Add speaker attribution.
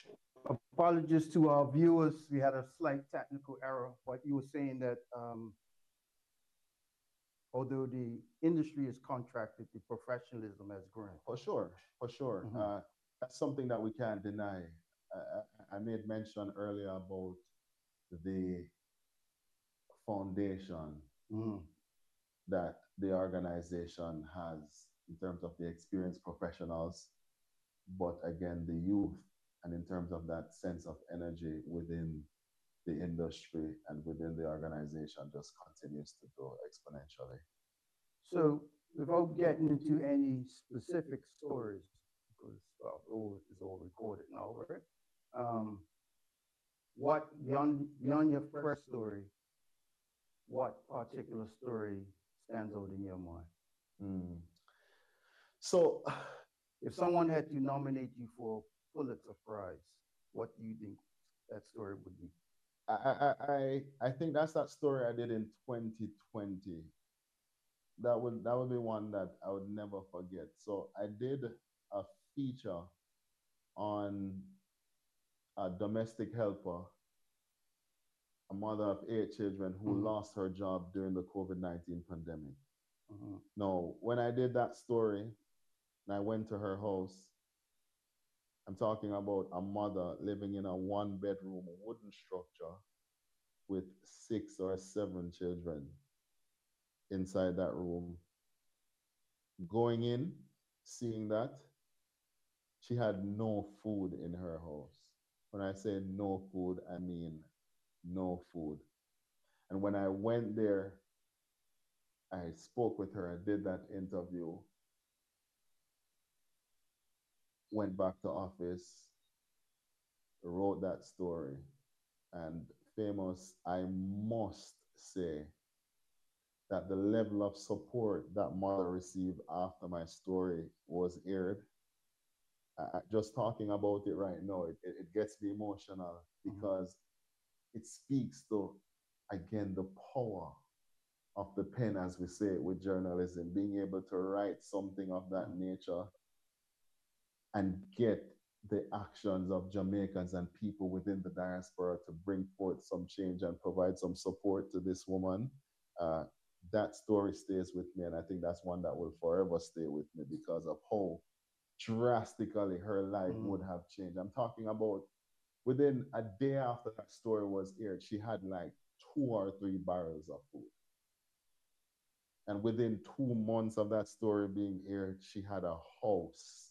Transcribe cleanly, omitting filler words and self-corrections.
Speaker 1: Apologies to our viewers. We had a slight technical error, but you were saying that although the industry is contracted, the professionalism has grown.
Speaker 2: For sure, for sure. That's something that we can't deny. I made mention earlier about the foundation that the organization has in terms of the experienced professionals, but again, the youth, and in terms of that sense of energy within the industry and within the organization just continues to grow exponentially.
Speaker 1: So, without getting into any specific stories, because well, all is all recorded now, right? Um, what beyond your first story, what particular story stands out in your mind?
Speaker 2: Mm. So,
Speaker 1: if someone had to nominate you for Pulitzer Prize, what do you think that story would be?
Speaker 2: I think that's that story I did in 2020. That would be one that I would never forget. So I did a feature on a domestic helper, a mother of 8 children who lost her job during the COVID-19 pandemic. Now, when I did that story and I went to her house, I'm talking about a mother living in a one-bedroom wooden structure with 6 or 7 children inside that room. Going in, seeing that, she had no food in her house. When I say no food, I mean no food. And when I went there, I spoke with her, I did that interview, went back to office, wrote that story. And Famous, I must say that the level of support that mother received after my story was aired, just talking about it right now, it gets me emotional because it speaks to, again, the power of the pen, as we say it with journalism, being able to write something of that nature and get the actions of Jamaicans and people within the diaspora to bring forth some change and provide some support to this woman. That story stays with me, and I think that's one that will forever stay with me because of how drastically her life would have changed. I'm talking about within a day after that story was aired, she had like 2 or 3 barrels of food. And within 2 months of that story being aired, she had a house